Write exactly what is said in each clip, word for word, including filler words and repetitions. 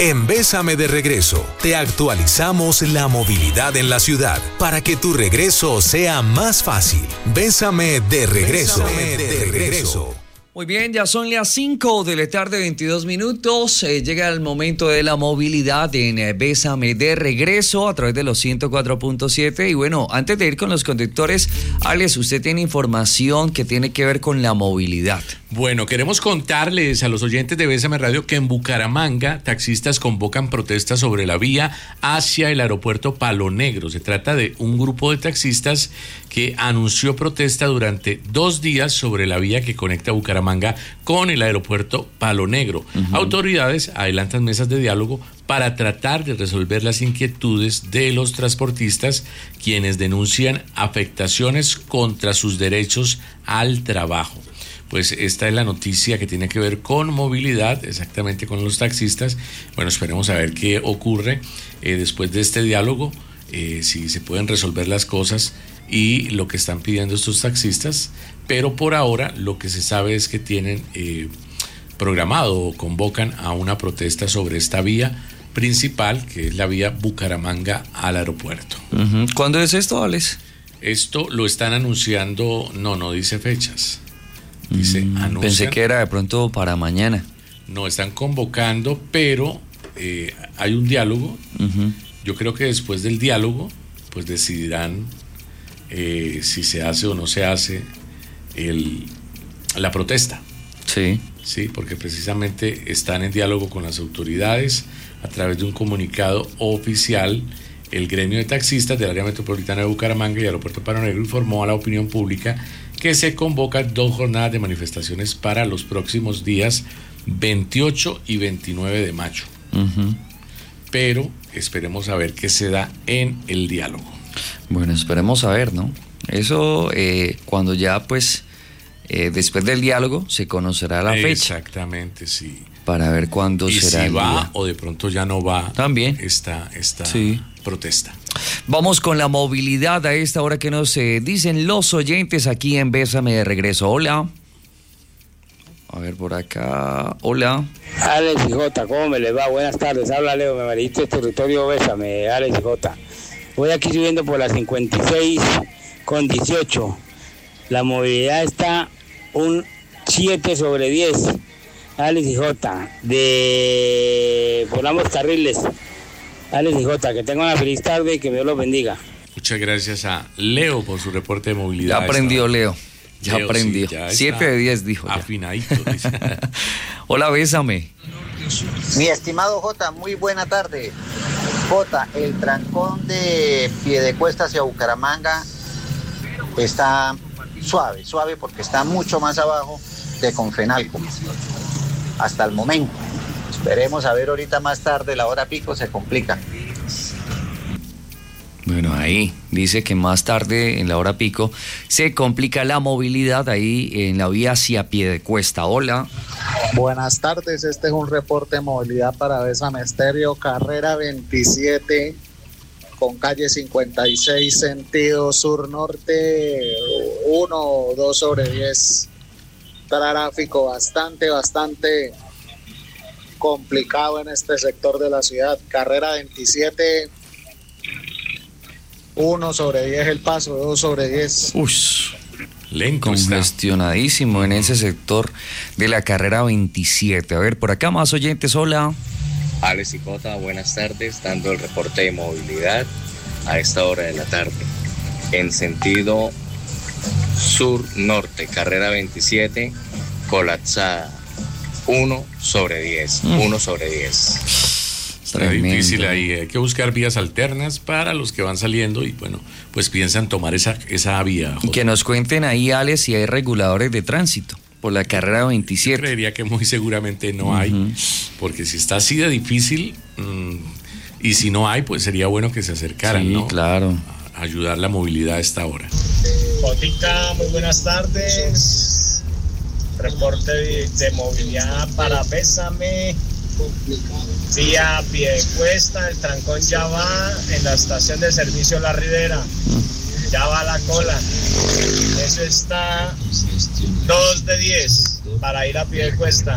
En Bésame de Regreso, te actualizamos la movilidad en la ciudad para que tu regreso sea más fácil. Bésame de Regreso. Bésame de Regreso. Muy bien, ya son las cinco de la tarde, veintidós minutos. Eh, llega el momento de la movilidad en eh, Bésame de Regreso a través de los ciento cuatro punto siete. Y bueno, antes de ir con los conductores, Alex, usted tiene información que tiene que ver con la movilidad. Bueno, queremos contarles a los oyentes de Bésame Radio que en Bucaramanga taxistas convocan protestas sobre la vía hacia el aeropuerto Palo Negro. Se trata de un grupo de taxistas que anunció protesta durante dos días sobre la vía que conecta Bucaramanga con el aeropuerto Palo Negro. Uh-huh. Autoridades adelantan mesas de diálogo para tratar de resolver las inquietudes de los transportistas, quienes denuncian afectaciones contra sus derechos al trabajo. Pues esta es la noticia que tiene que ver con movilidad, exactamente con los taxistas. Bueno, esperemos a ver qué ocurre eh, después de este diálogo, eh, si se pueden resolver las cosas y lo que están pidiendo estos taxistas, pero por ahora lo que se sabe es que tienen eh, programado o convocan a una protesta sobre esta vía principal, que es la vía Bucaramanga al aeropuerto. Uh-huh. ¿Cuándo es esto, Alex? Esto lo están anunciando, no, no dice fechas. Dice, mm, anuncian, pensé que era de pronto para mañana. No, están convocando, pero eh, hay un diálogo. Uh-huh. Yo creo que después del diálogo, pues decidirán eh, si se hace o no se hace el, la protesta. Sí. Sí, porque precisamente están en diálogo con las autoridades. A través de un comunicado oficial, el gremio de taxistas del área metropolitana de Bucaramanga y Aeropuerto Palo Negro informó a la opinión pública que se convocan dos jornadas de manifestaciones para los próximos días veintiocho y veintinueve de mayo. Uh-huh. Pero esperemos a ver qué se da en el diálogo. Bueno, esperemos a ver, ¿no? Eso eh, cuando ya pues eh, después del diálogo se conocerá la fecha. Exactamente, sí. Para ver cuándo y será si el va día. O de pronto ya no va también esta, esta sí. protesta. Vamos con la movilidad a esta hora que nos eh, dicen los oyentes aquí en Bésame de Regreso. Hola. A ver por acá. Hola. Alex y Jota, ¿cómo me les va? Buenas tardes. Habla Leo, me mariste el territorio Bésame, Alex y Jota. Voy aquí subiendo por la cincuenta y seis con dieciocho. La movilidad está un siete sobre diez. Alex y Jota, de Volamos Carriles. Alex y Jota, que tengan una feliz tarde y que Dios los bendiga. Muchas gracias a Leo por su reporte de movilidad. Ya aprendió Leo, ya Leo, aprendió. Sí, siete de diez dijo. Afinadito. Hola, Bésame. Mi estimado Jota, muy buena tarde. Jota, el trancón de Piedecuesta hacia Bucaramanga está suave, suave porque está mucho más abajo de Confenalco. Hasta el momento. Esperemos a ver ahorita más tarde, la hora pico se complica. Bueno, ahí dice que más tarde, en la hora pico, se complica la movilidad ahí en la vía hacia Piedecuesta. Hola. Buenas tardes, este es un reporte de movilidad para Bésame Estéreo, carrera veintisiete, con calle cincuenta y seis, sentido sur-norte, uno o dos sobre diez. Tráfico bastante, bastante complicado en este sector de la ciudad. Carrera veintisiete, uno sobre diez el paso, dos sobre diez. Uy, lento, congestionadísimo en ese sector de la carrera veintisiete. A ver, por acá más oyentes, hola. Alex y Jota, buenas tardes, dando el reporte de movilidad a esta hora de la tarde. En sentido sur-norte, carrera veintisiete, colapsada, uno sobre diez, mm. uno sobre diez. Está difícil ahí, hay que buscar vías alternas para los que van saliendo y bueno, pues piensan tomar esa, esa vía. Y que nos cuenten ahí, Alex, si hay reguladores de tránsito por la carrera veintisiete. Yo creería que muy seguramente no uh-huh. hay, porque si está así de difícil, mmm, y si no hay, pues sería bueno que se acercaran, sí, ¿no? Claro. A ayudar la movilidad a esta hora. Jotica, muy buenas tardes. Reporte de, de movilidad para Bésame. Vía Piedecuesta, el trancón ya va en la estación de servicio La Ribera. Ya va la cola. Eso está dos de diez para ir a Piedecuesta.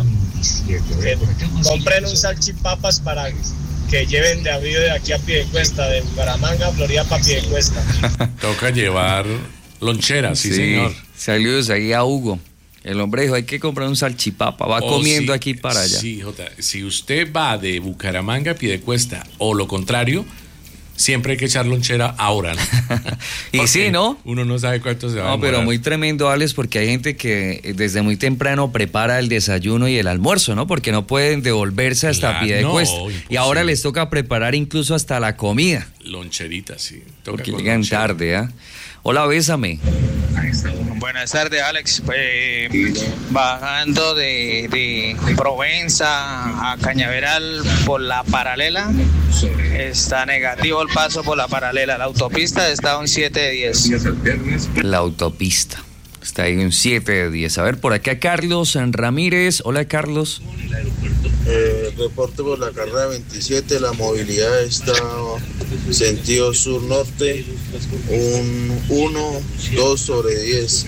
que compren un salchipapas para que lleven de avión de aquí a Piedecuesta, de Bucaramanga a Florida para Piedecuesta. Toca llevar lonchera, sí, sí, señor. Saludos ahí a Hugo. El hombre dijo, hay que comprar un salchipapa, va o comiendo si, aquí para allá. Sí, Jota, si usted va de Bucaramanga a Piedecuesta o lo contrario, siempre hay que echar lonchera ahora, ¿no? Y sí, ¿no? Uno no sabe cuánto se va a No, demorar. pero muy tremendo, Alex, porque hay gente que desde muy temprano prepara el desayuno y el almuerzo, ¿no? Porque no pueden devolverse hasta Claro, Piedecuesta. no, y ahora les toca preparar incluso hasta la comida. Loncherita, sí. Toca Porque con llegan lonchera. tarde, ¿ah? ¿eh? Hola, bésame. Buenas tardes, Alex. Pues, bajando de, de Provenza a Cañaveral por la paralela, está negativo el paso por la paralela. La autopista está un siete de diez. La autopista. Está ahí un siete de diez. A ver, por acá Carlos Ramírez. Hola, Carlos. Eh, reporte por la carrera veintisiete, la movilidad está sentido sur-norte, un uno, dos sobre diez.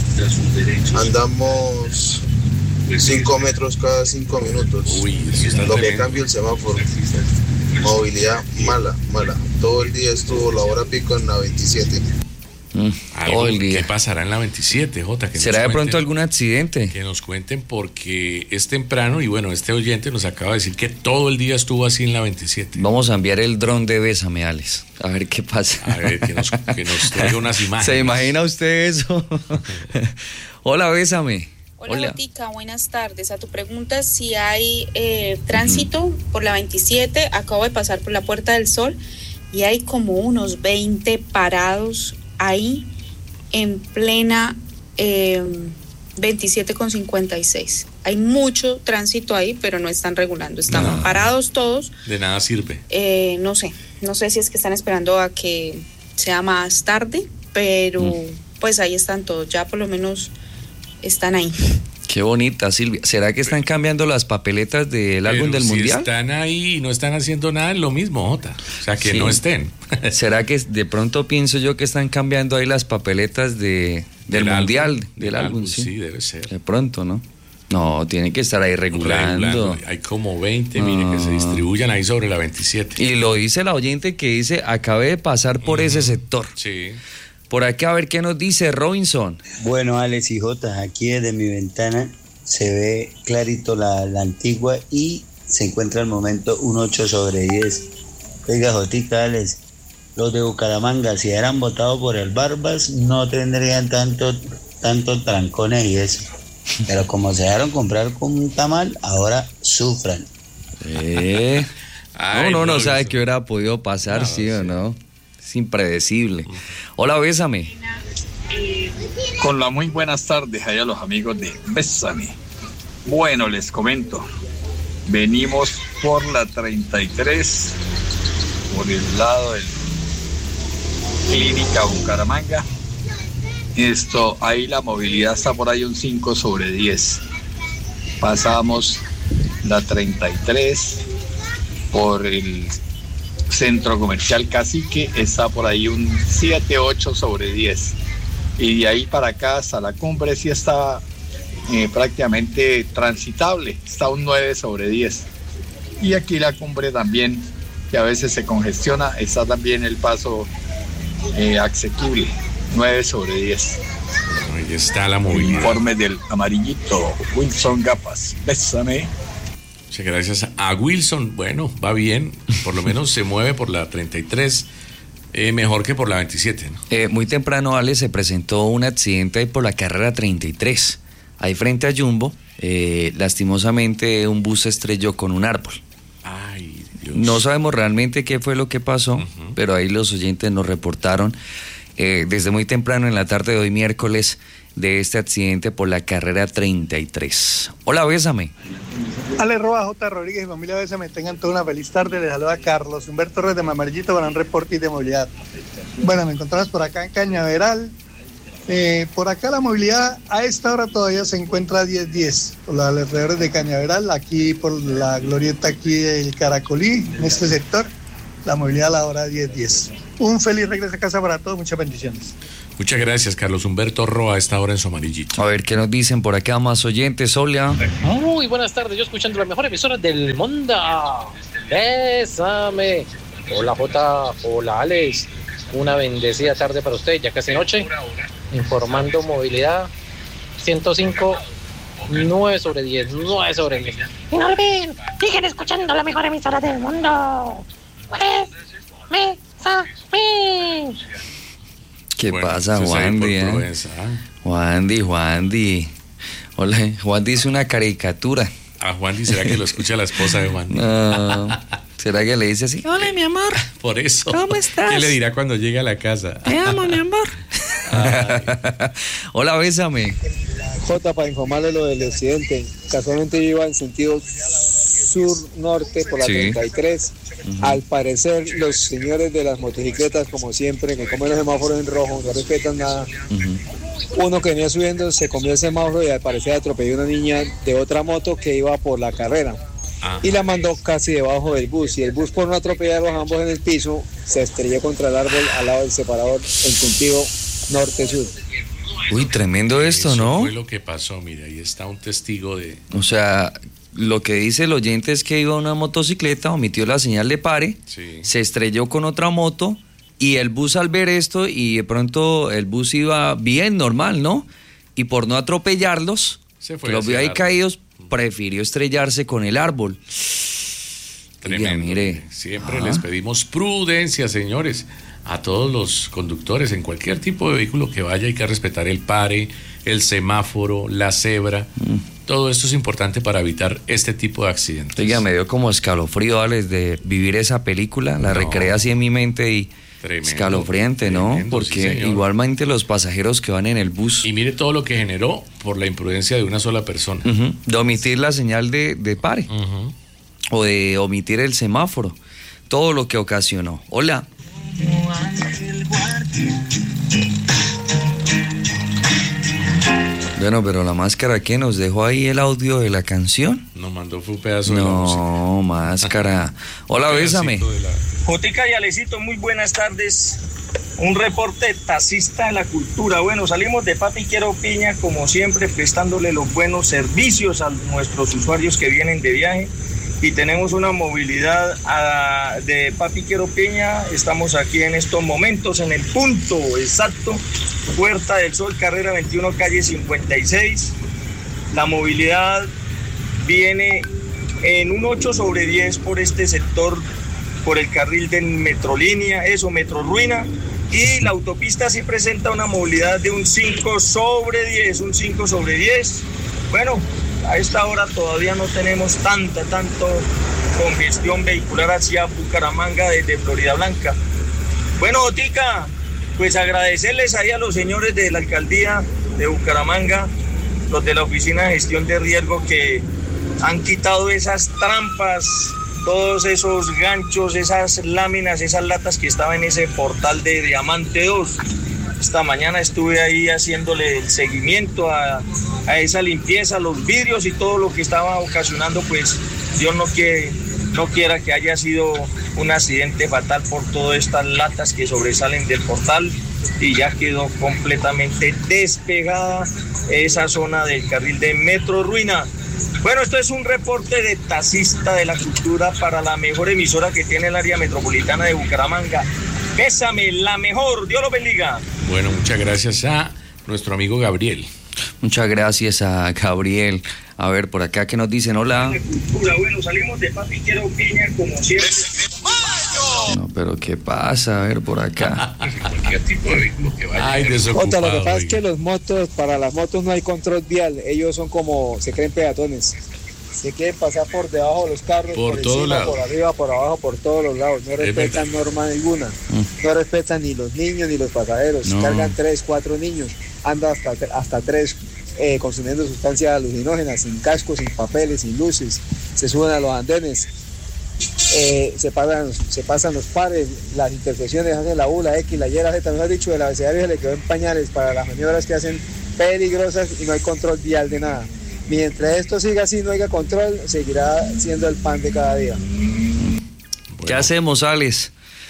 Andamos cinco metros cada cinco minutos. Uy, eso está Lo que tremendo. cambia el semáforo. Movilidad mala, mala. Todo el día estuvo la hora pico en la veintisiete. Mm, Algo, todo el día. ¿Qué pasará en la veintisiete, Jota? Que ¿Será nos de pronto cuenten, algún accidente? Que nos cuenten porque es temprano y bueno, este oyente nos acaba de decir que todo el día estuvo así en la veintisiete. Vamos a enviar el dron de Bésame, Alex. A ver qué pasa. A ver, que nos, que nos traiga unas imágenes. ¿Se imagina usted eso? Hola, Bésame. Hola, Hola. Botica, buenas tardes. A tu pregunta, si hay eh, tránsito uh-huh. por la veintisiete, acabo de pasar por la Puerta del Sol y hay como unos veinte parados ahí en plena eh, veintisiete con cincuenta y seis. Hay mucho tránsito ahí, pero no están regulando. Están no. parados todos. De nada sirve. Eh, no sé, no sé si es que están esperando a que sea más tarde, pero mm. pues ahí están todos. Ya por lo menos están ahí. Qué bonita, Silvia. ¿Será que están cambiando las papeletas del Pero álbum del si Mundial? Están ahí y no están haciendo nada, es lo mismo, Jota. O sea, que sí. no estén. ¿Será que de pronto pienso yo que están cambiando ahí las papeletas de, del, del Mundial? Álbum, del, del álbum, álbum, sí. sí, debe ser. De pronto, ¿no? No, tienen que estar ahí regulando. regulando. Hay como veinte, mire, ah. que se distribuyan ahí sobre la veintisiete. Y lo dice la oyente que dice, acabé de pasar por uh-huh. ese sector. Sí. Por acá a ver qué nos dice Robinson. Bueno, Alex y Jota, aquí desde mi ventana se ve clarito la, la antigua y se encuentra al momento un ocho sobre diez. Oiga, Jotica, Alex, los de Bucaramanga, si eran votados por el Barbas, no tendrían tanto, tanto trancones y eso. Pero como se dejaron comprar con un tamal, ahora sufran. Eh. Ay, no, no, no sabe qué hubiera podido pasar, no, sí, sí o no. Es impredecible. Hola, Bésame. Con las muy buenas tardes allá a los amigos de Bésame. Bueno, les comento. Venimos por la treinta y tres, por el lado del Clínica Bucaramanga. Esto, ahí la movilidad está por ahí un cinco sobre diez. Pasamos la treinta y tres por el Centro Comercial Cacique, está por ahí un siete ocho sobre diez. Y de ahí para acá hasta la cumbre sí está eh, prácticamente transitable, está un nueve sobre diez. Y aquí la cumbre también, que a veces se congestiona, está también el paso eh, asequible, nueve sobre diez. Ahí está la movilidad. Informe del amarillito, Wilson Gapas. Bésame. Muchas gracias a Wilson. Bueno, va bien, por lo menos se mueve por la treinta y tres, eh, mejor que por la veintisiete, ¿no? Eh, muy temprano, Ale, se presentó un accidente ahí por la carrera treinta y tres, ahí frente a Jumbo. Eh, lastimosamente un bus se estrelló con un árbol. Ay, Dios. No sabemos realmente qué fue lo que pasó, uh-huh. pero ahí los oyentes nos reportaron eh, desde muy temprano en la tarde de hoy miércoles de este accidente por la carrera treinta y tres. Hola, Bésame. Ale Roa, J. Rodríguez y familia Bésame, tengan toda una feliz tarde. Les saluda Carlos Humberto Torres de Mamarillito para un reporte de movilidad. Bueno, me encontramos por acá en Cañaveral. Eh, por acá la movilidad a esta hora todavía se encuentra a diez diez, por los alrededores de Cañaveral, aquí por la glorieta aquí del Caracolí, en este sector, la movilidad a la hora diez diez. Un feliz regreso a casa para todos, muchas bendiciones. Muchas gracias, Carlos Humberto Roa, a esta hora en su amarillito. A ver, ¿qué nos dicen por acá más oyentes? Hola. Muy buenas tardes, yo escuchando la mejor emisora del mundo. Bésame. Hola Jota, hola Alex. Una bendecida tarde para usted, ya casi noche. Informando movilidad. ciento cinco, nueve sobre diez, nueve sobre diez. Y no olviden, siguen escuchando la mejor emisora del mundo. Bésame. ¿Qué Bueno, pasa, Juandi? ¿Eh? Provenza, ¿eh? Juandi, Juandi. Hola, Juandi es una caricatura. A Juandi, ¿será que lo escucha la esposa de Juandi? No. ¿Será que le dice así? Hola, mi amor. Por eso. ¿Cómo estás? ¿Qué le dirá cuando llegue a la casa? Te amo, mi amor. Hola, bésame. Jota, para informarle lo del accidente. Casualmente yo iba en sentido sur-norte por la sí. treinta y tres. Uh-huh. Al parecer, los señores de las motocicletas, como siempre, que comen los semáforos en rojo, no respetan nada. Uh-huh. Uno que venía subiendo se comió el semáforo y al parecer atropelló a una niña de otra moto que iba por la carrera. Ah. Y la mandó casi debajo del bus. Y el bus, por no atropellarlos ambos en el piso, se estrelló contra el árbol al lado del separador en sentido norte-sur. Uy, tremendo esto, Eso ¿no? fue lo que pasó, mira, ahí está un testigo de... O sea, lo que dice el oyente es que iba una motocicleta, omitió la señal de pare, sí. Se estrelló con otra moto y el bus al ver esto y de pronto el bus iba bien, normal, ¿no? Y por no atropellarlos, se fue que los vio ahí caídos, prefirió estrellarse con el árbol. Tremendo. Mire. Siempre ah. les pedimos prudencia, señores. A todos los conductores en cualquier tipo de vehículo que vaya hay que respetar el pare, el semáforo, la cebra. Mm. Todo esto es importante para evitar este tipo de accidentes. Oiga, me dio como escalofrío, Alex, de vivir esa película. La no. recreé así en mi mente y tremendo, escalofriante, ¿no? Tremendo, porque sí, igualmente los pasajeros que van en el bus. Y mire todo lo que generó por la imprudencia de una sola persona. Uh-huh. De omitir la señal de, de pare. Uh-huh. O de omitir el semáforo. Todo lo que ocasionó. Hola. Bueno, pero la máscara, ¿qué? ¿Nos dejó ahí el audio de la canción? Nos mandó fue un pedazo no, de la música. No, máscara. Hola, bésame. La... Jotica y Alecito, muy buenas tardes. Un reporte taxista de la cultura. Bueno, salimos de Papi Quiero Piña, como siempre, prestándole los buenos servicios a nuestros usuarios que vienen de viaje. Y tenemos una movilidad a, de Papi Quiero Piña. Estamos aquí en estos momentos en el punto exacto, Puerta del Sol, carrera veintiuno, calle cincuenta y seis. La movilidad viene en un ocho sobre diez por este sector, por el carril de Metrolínea, eso, Metrorruina. Y la autopista sí presenta una movilidad de un cinco sobre diez, un cinco sobre diez. Bueno, a esta hora todavía no tenemos tanta, tanto congestión vehicular hacia Bucaramanga desde Florida Blanca. Bueno, Otica, pues agradecerles ahí a los señores de la alcaldía de Bucaramanga, los de la Oficina de Gestión de Riesgo, que han quitado esas trampas, todos esos ganchos, esas láminas, esas latas que estaban en ese portal de Diamante dos. Esta mañana estuve ahí haciéndole el seguimiento a, a esa limpieza, los vidrios y todo lo que estaba ocasionando, pues Dios no quiere, no quiera que haya sido un accidente fatal por todas estas latas que sobresalen del portal y ya quedó completamente despegada esa zona del carril de Metrorruina. Bueno, esto es un reporte de Taxista de la Cultura para la mejor emisora que tiene el área metropolitana de Bucaramanga. Bésame, la mejor. Dios lo bendiga. Bueno, muchas gracias a nuestro amigo Gabriel. Muchas gracias a Gabriel. A ver, por acá, ¿qué nos dicen? Hola. Bueno, salimos de Papi Quiero Piña, como siempre. No, pero ¿qué pasa? A ver, por acá. Cualquier tipo de vehículo que vaya. Ay, desocupado. Otra, lo que pasa es que los motos, para las motos no hay control vial. Ellos son como, se creen peatones. Se quieren pasar por debajo de los carros, por, por todo encima, lado. por arriba, por abajo, por todos los lados. No respetan norma ninguna. Mm. No respetan ni los niños ni los pasajeros. No. Cargan tres, cuatro niños. Andan hasta, hasta tres eh, consumiendo sustancias alucinógenas, sin cascos, sin papeles, sin luces. Se suben a los andenes. Eh, se, pasan, se pasan los pares, las intersecciones, hacen la U, la X, la Y, la Z. Nos ha dicho, el abecedario se le quedó en pañales para las maniobras que hacen peligrosas y no hay control vial de nada. Mientras esto siga así, no haya control, seguirá siendo el pan de cada día. Bueno. ¿Qué hacemos, Alex?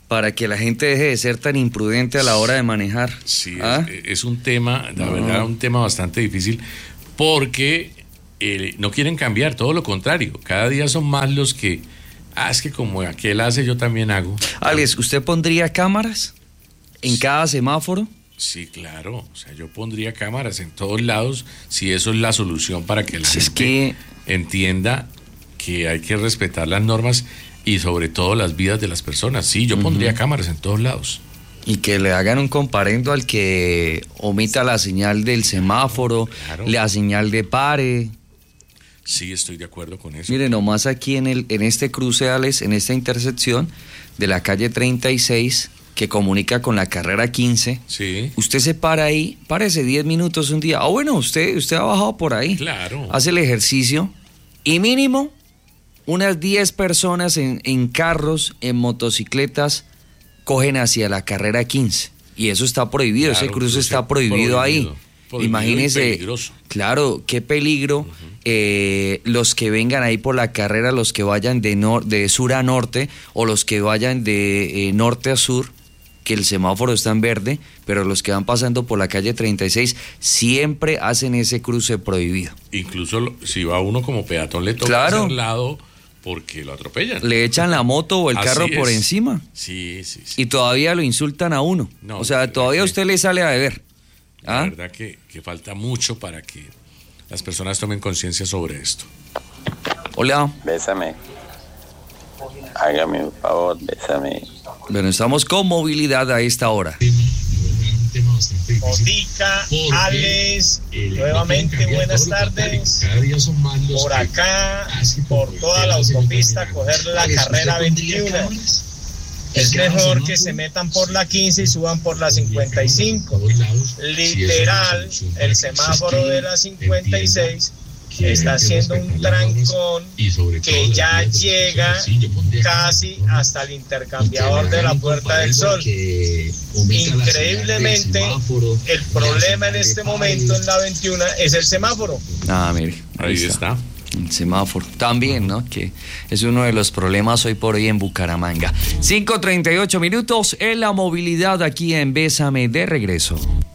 para que la gente deje de ser tan imprudente a la hora de manejar. Sí, ¿Ah? es, es un tema, la verdad, un tema bastante difícil, porque eh, no quieren cambiar, todo lo contrario. Cada día son más los que, ah, es que como aquel hace, yo también hago. Alex, ¿usted pondría cámaras en sí. cada semáforo? Sí, claro. O sea, yo pondría cámaras en todos lados si eso es la solución para que la si gente es que... entienda que hay que respetar las normas y sobre todo las vidas de las personas. Sí, yo pondría uh-huh. cámaras en todos lados. Y que le hagan un comparendo al que omita la señal del semáforo, claro. la señal de pare. Sí, estoy de acuerdo con eso. Mire, nomás aquí en, el, en este cruce, Alex, en esta intersección de la calle treinta y seis, que comunica con la carrera quince, sí. usted se para ahí, párese diez minutos un día. Ah, bueno, usted, usted ha bajado por ahí. Claro. Hace el ejercicio y mínimo unas diez personas en, en carros, en motocicletas, cogen hacia la carrera quince. Y eso está prohibido, claro, ese cruce está prohibido, prohibido ahí. Prohibido. Imagínese, claro, qué peligro. Uh-huh. eh, los que vengan ahí por la carrera, los que vayan de, nor- de sur a norte o los que vayan de eh, norte a sur, que el semáforo está en verde, pero los que van pasando por la calle treinta y seis siempre hacen ese cruce prohibido. Incluso si va uno como peatón le toca claro. hacer lado porque lo atropellan. Le echan la moto o el Así carro es. por encima. Sí, sí, sí. Y todavía lo insultan a uno. No, o sea, todavía a usted le sale a deber. La ¿Ah? verdad que, que falta mucho para que las personas tomen conciencia sobre esto. Hola. Bésame. Hágame un favor, bésame. Bueno, estamos con movilidad a esta hora. Otica, Alex, nuevamente buenas tardes. Por acá, por toda la autopista, coger la carrera veintiuno. Es mejor que se metan por la quince y suban por la cincuenta y cinco. Literal, el semáforo de la cincuenta y seis está haciendo un trancón que ya llega casi hasta el intercambiador de la Puerta del Sol. Increíblemente, el problema en este momento en la veintiuno es el semáforo. Ah, mire, ahí, ahí está. está. El semáforo también, ¿no? Que es uno de los problemas hoy por hoy en Bucaramanga. cinco treinta y ocho minutos en la movilidad aquí en Bésame, de regreso.